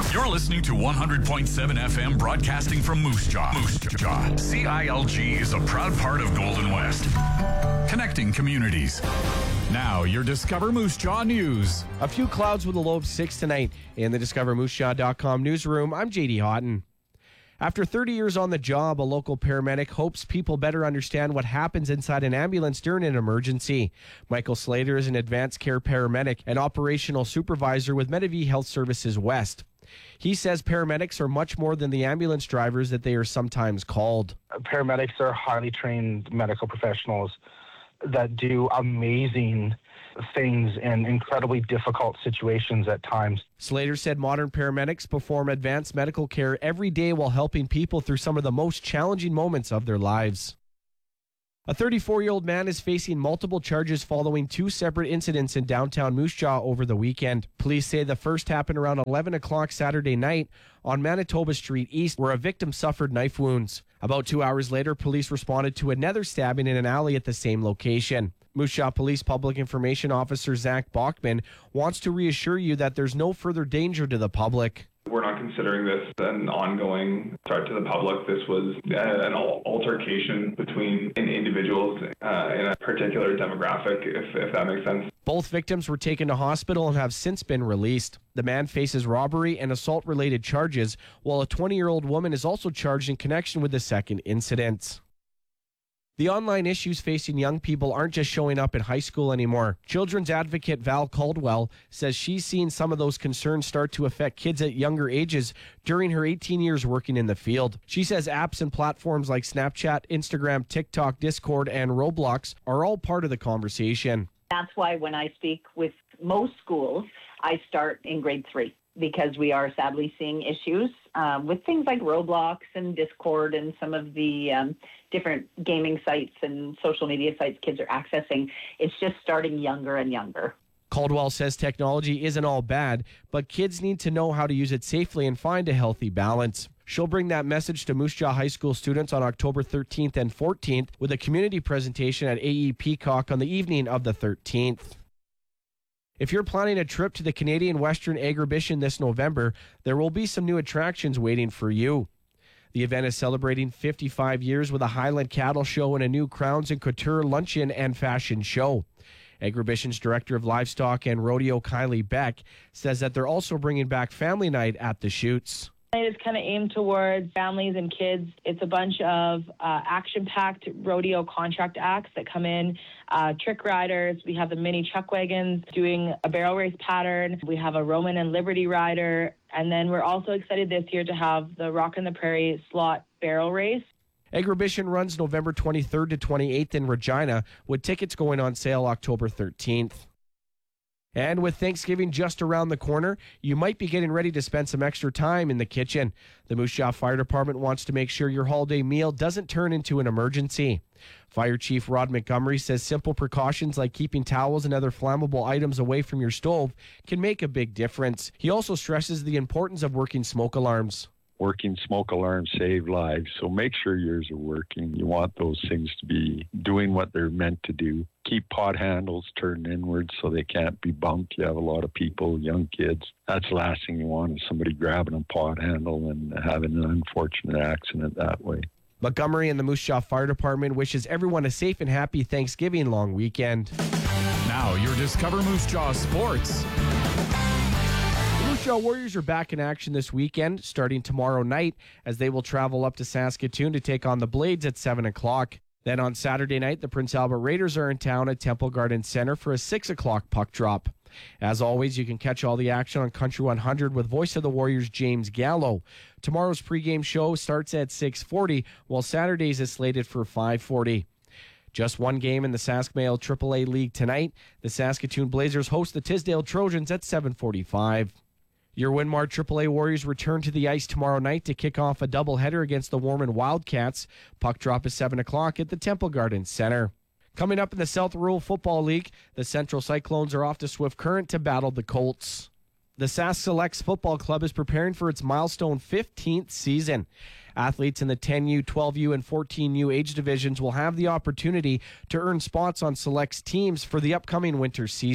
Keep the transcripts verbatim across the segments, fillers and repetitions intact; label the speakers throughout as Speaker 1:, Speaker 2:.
Speaker 1: You're listening to one hundred point seven F M broadcasting from Moose Jaw. Moose Jaw. C I L G is a proud part of Golden West. Connecting communities. Now, your Discover Moose Jaw news.
Speaker 2: A few clouds with a low of six tonight in the discover moose jaw dot com newsroom. I'm J D Houghton. After thirty years on the job, a local paramedic hopes people better understand what happens inside an ambulance during an emergency. Michael Slater is an advanced care paramedic and operational supervisor with Medivie Health Services West. He says paramedics are much more than the ambulance drivers that they are sometimes called.
Speaker 3: Paramedics are highly trained medical professionals that do amazing things in incredibly difficult situations at times.
Speaker 2: Slater said modern paramedics perform advanced medical care every day while helping people through some of the most challenging moments of their lives. A thirty-four-year-old man is facing multiple charges following two separate incidents in downtown Moose Jaw over the weekend. Police say the first happened around eleven o'clock Saturday night on Manitoba Street East, where a victim suffered knife wounds. About two hours later, police responded to another stabbing in an alley at the same location. Moose Jaw Police Public Information Officer Zach Bachman wants to reassure you that there's no further danger to the public.
Speaker 4: We're not considering this an ongoing threat to the public. This was an altercation between individuals uh, in a particular demographic, if, if that makes sense.
Speaker 2: Both victims were taken to hospital and have since been released. The man faces robbery and assault-related charges, while a twenty-year-old woman is also charged in connection with the second incident. The online issues facing young people aren't just showing up in high school anymore. Children's advocate Val Caldwell says she's seen some of those concerns start to affect kids at younger ages during her eighteen years working in the field. She says apps and platforms like Snapchat, Instagram, TikTok, Discord, and Roblox are all part of the conversation.
Speaker 5: That's why when I speak with most schools, I start in grade three, because we are sadly seeing issues um, with things like Roblox and Discord and some of the um, different gaming sites and social media sites kids are accessing. It's just starting younger and younger.
Speaker 2: Caldwell says technology isn't all bad, but kids need to know how to use it safely and find a healthy balance. She'll bring that message to Moose Jaw High School students on October thirteenth and fourteenth with a community presentation at A E Peacock on the evening of the thirteenth. If you're planning a trip to the Canadian Western Agribition this November, there will be some new attractions waiting for you. The event is celebrating fifty-five years with a Highland Cattle Show and a new Crowns and Couture luncheon and fashion show. Agribition's Director of Livestock and Rodeo, Kylie Beck, says that they're also bringing back Family Night at the Chutes.
Speaker 6: It is kind of aimed towards families and kids. It's a bunch of uh, action-packed rodeo contract acts that come in, uh, trick riders. We have the mini chuck wagons doing a barrel race pattern. We have a Roman and Liberty rider. And then we're also excited this year to have the Rock in the Prairie slot barrel race.
Speaker 2: Agribition runs November twenty-third to twenty-eighth in Regina, with tickets going on sale October thirteenth. And with Thanksgiving just around the corner, you might be getting ready to spend some extra time in the kitchen. The Moose Jaw Fire Department wants to make sure your holiday meal doesn't turn into an emergency. Fire Chief Rod Montgomery says simple precautions like keeping towels and other flammable items away from your stove can make a big difference. He also stresses the importance of working smoke alarms.
Speaker 7: Working smoke alarms save lives, so make sure yours are working. You want those things to be doing what they're meant to do. Keep pot handles turned inwards so they can't be bumped. You have a lot of people, young kids. That's the last thing you want is somebody grabbing a pot handle and having an unfortunate accident that way.
Speaker 2: Montgomery and the Moose Jaw Fire Department wishes everyone a safe and happy Thanksgiving long weekend.
Speaker 1: Now, your Discover Moose Jaw Sports.
Speaker 2: The Moose Jaw Warriors are back in action this weekend, starting tomorrow night, as they will travel up to Saskatoon to take on the Blades at seven o'clock. Then on Saturday night, the Prince Albert Raiders are in town at Temple Garden Center for a six o'clock puck drop. As always, you can catch all the action on Country one hundred with Voice of the Warriors James Gallo. Tomorrow's pregame show starts at six forty, while Saturday's is slated for five forty. Just one game in the Sask Mayo triple A League tonight. The Saskatoon Blazers host the Tisdale Trojans at seven forty-five. Your Winmar triple A Warriors return to the ice tomorrow night to kick off a doubleheader against the Warman Wildcats. Puck drop is seven o'clock at the Temple Garden Center. Coming up in the South Rural Football League, the Central Cyclones are off to Swift Current to battle the Colts. The Sask Selects Football Club is preparing for its milestone fifteenth season. Athletes in the ten U, twelve U, and fourteen U age divisions will have the opportunity to earn spots on Select's teams for the upcoming winter season.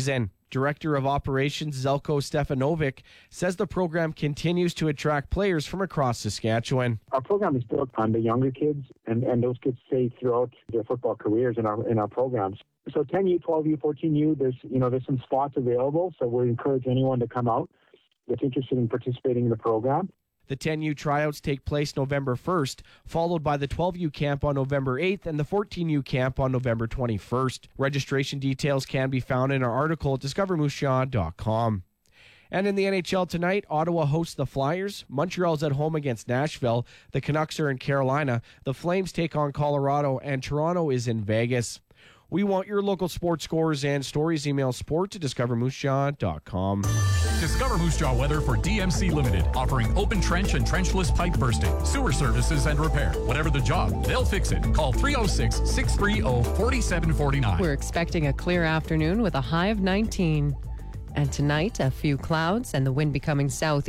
Speaker 2: Director of Operations Zelko Stefanovic says the program continues to attract players from across Saskatchewan.
Speaker 8: Our program is built on the younger kids, and, and those kids stay throughout their football careers in our in our programs. So ten U, twelve U, fourteen U, there's you know there's some spots available. So we encourage anyone to come out that's interested in participating in the program.
Speaker 2: The ten U tryouts take place November first, followed by the twelve U camp on November eighth and the fourteen U camp on November twenty-first. Registration details can be found in our article at discover moose jaw dot com. And in the N H L tonight, Ottawa hosts the Flyers. Montreal's at home against Nashville. The Canucks are in Carolina. The Flames take on Colorado, and Toronto is in Vegas. We want your local sports scores and stories. Email sport to discover moose jaw dot com.
Speaker 1: Discover Moose Jaw weather for D M C Limited, offering open trench and trenchless pipe bursting, sewer services and repair. Whatever the job, they'll fix it. Call three oh six, six three oh, four seven four nine.
Speaker 9: We're expecting a clear afternoon with a high of nineteen. And tonight, a few clouds and the wind becoming south